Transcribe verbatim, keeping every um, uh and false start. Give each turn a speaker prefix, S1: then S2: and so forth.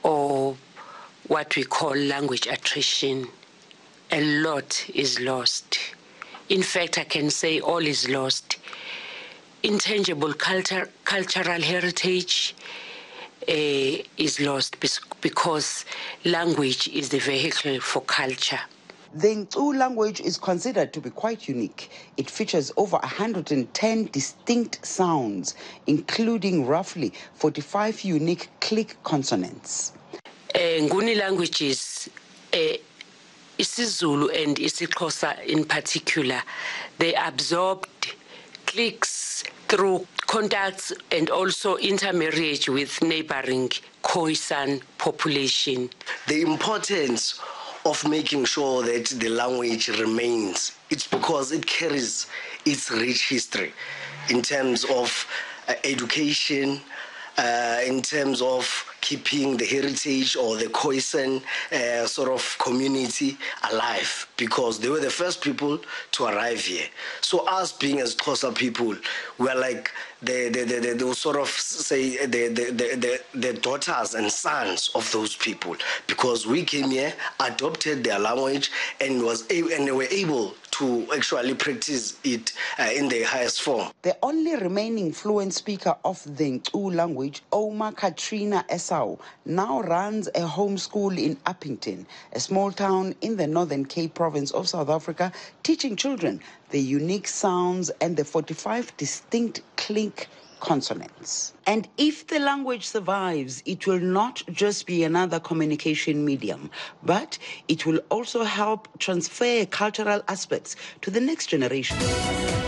S1: or what we call language attrition. A lot is lost. In fact, I can say all is lost. Intangible culture, cultural heritage uh, is lost because language is the vehicle for culture.
S2: The Ngcu language is considered to be quite unique. It features over one hundred ten distinct sounds, including roughly forty-five unique click consonants.
S1: Uh, Nguni languages, uh, isiZulu and isiXhosa in particular, they absorbed clicks through contacts and also intermarriage with neighboring Khoisan population.
S3: The importance of making sure that the language remains, it's because it carries its rich history in terms of uh, education, uh, in terms of keeping the heritage or the Khoisan uh, sort of community alive, because they were the first people to arrive here. So us being as Xhosa people, we're like the the, the, the, the sort of say the, the, the, the, the daughters and sons of those people, because we came here, adopted their language, and was able, and they were able to actually practice it uh, in the highest form.
S2: The only remaining fluent speaker of the Ngcu language, Oma Katrina Esau, now runs a home school in Upington, a small town in the Northern Cape province of South Africa, teaching children the unique sounds and the forty-five distinct clink consonants. And if the language survives, it will not just be another communication medium, but it will also help transfer cultural aspects to the next generation.